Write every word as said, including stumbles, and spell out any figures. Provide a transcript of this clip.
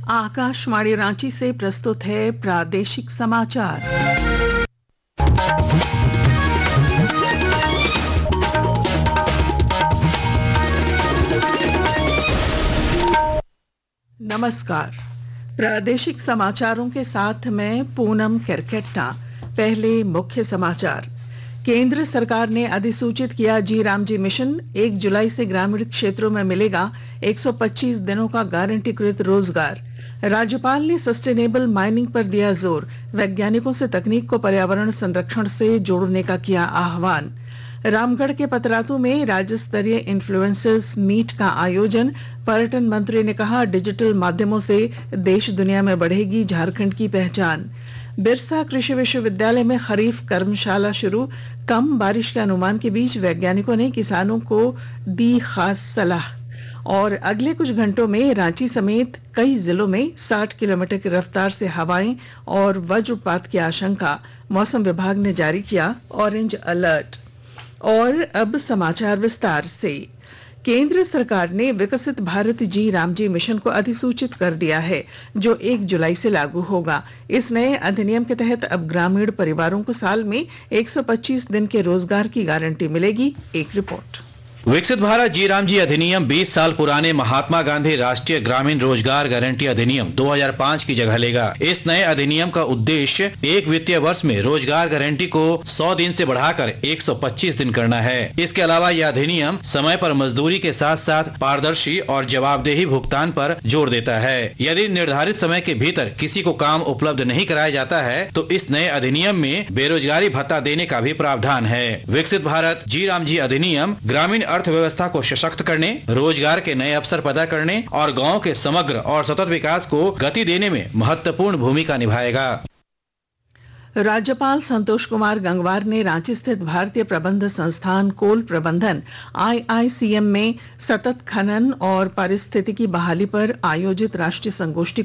आकाशवाणी रांची से प्रस्तुत है प्रादेशिक समाचार। नमस्कार। प्रादेशिक समाचारों के साथ मैं पूनम केरकेट्टा। पहले मुख्य समाचार। केंद्र सरकार ने अधिसूचित किया जी रामजी मिशन। एक जुलाई से ग्रामीण क्षेत्रों में मिलेगा एक सौ पच्चीस दिनों का गारंटीकृत रोजगार। राज्यपाल ने सस्टेनेबल माइनिंग पर दिया जोर। वैज्ञानिकों से तकनीक को पर्यावरण संरक्षण से जोड़ने का किया आह्वान। रामगढ़ के पतरातू में राज्य स्तरीय इन्फ्लुएंसर्स मीट का आयोजन। पर्यटन मंत्री ने कहा, डिजिटल माध्यमों से देश दुनिया में बढ़ेगी झारखंड की पहचान। बिरसा कृषि विश्वविद्यालय में खरीफ कर्मशाला शुरू। कम बारिश के अनुमान के बीच वैज्ञानिकों ने किसानों को दी खास सलाह। और अगले कुछ घंटों में रांची समेत कई जिलों में साठ किलोमीटर की रफ्तार से हवाएं और वज्रपात की आशंका। मौसम विभाग ने जारी किया ऑरेंज अलर्ट। और अब समाचार विस्तार से। केंद्र सरकार ने विकसित भारत जी रामजी मिशन को अधिसूचित कर दिया है, जो एक जुलाई से लागू होगा। इस नए अधिनियम के तहत अब ग्रामीण परिवारों को साल में एक सौ पच्चीस दिन के रोजगार की गारंटी मिलेगी। एक रिपोर्ट। विकसित भारत जी रामजी अधिनियम बीस साल पुराने महात्मा गांधी राष्ट्रीय ग्रामीण रोजगार गारंटी अधिनियम दो हज़ार पाँच की जगह लेगा। इस नए अधिनियम का उद्देश्य एक वित्तीय वर्ष में रोजगार गारंटी को सौ दिन से बढ़ाकर एक सौ पच्चीस दिन करना है। इसके अलावा यह अधिनियम समय पर मजदूरी के साथ साथ पारदर्शी और जवाबदेही भुगतान पर जोर देता है। यदि निर्धारित समय के भीतर किसी को काम उपलब्ध नहीं कराया जाता है तो इस नए अधिनियम में बेरोजगारी भत्ता देने का भी प्रावधान है। विकसित भारत जी रामजी अधिनियम ग्रामीण अर्थव्यवस्था को सशक्त करने, रोजगार के नए अवसर पैदा करने और गांव के समग्र और सतत विकास को गति देने में महत्वपूर्ण भूमिका निभाएगा। राज्यपाल संतोष कुमार गंगवार ने रांची स्थित भारतीय प्रबंध संस्थान कोल प्रबंधन आई आई सी एम में सतत खनन और पारिस्थितिकी बहाली पर आयोजित राष्ट्रीय संगोष्ठी